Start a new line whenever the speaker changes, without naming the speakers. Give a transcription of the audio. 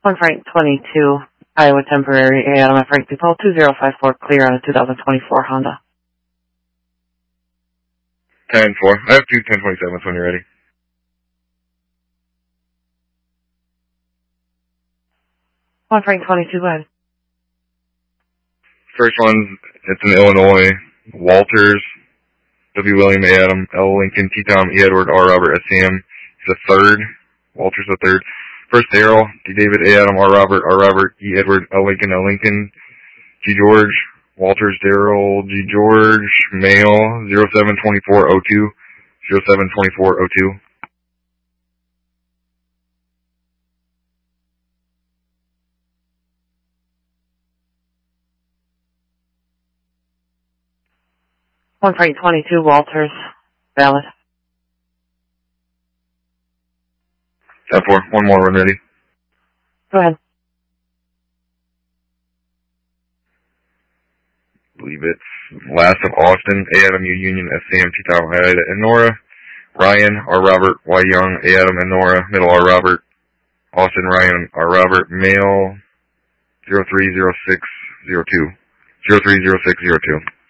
1 Frank 22, Iowa temporary, Adam at Frank Depot, 2054, clear on a 2024 Honda.
10-4. I have two 1027s when you're ready.
One Frank 22, go ahead.
First one, it's in Illinois. Walters, W. William A. Adam, L. Lincoln, T. Tom, E. Edward, R. Robert, S. Sam. He's a third. Walters a third. First Daryl, D. David, A. Adam, R. Robert, E. Edward, L. Lincoln, G. George, Walters, Daryl, G. George, male, 072402, 072402.
One Frank 22, Walters, valid.
10-4. One more, when ready.
Go ahead.
I believe it's last of Austin, A. Adam, U. Union, S. Sam, T. Tom, I. Ida, and Nora. Ryan, R. Robert, Y. Young, A. Adam, and Nora. Middle, R. Robert. Austin, Ryan, R. Robert. Male, 030602. 030602.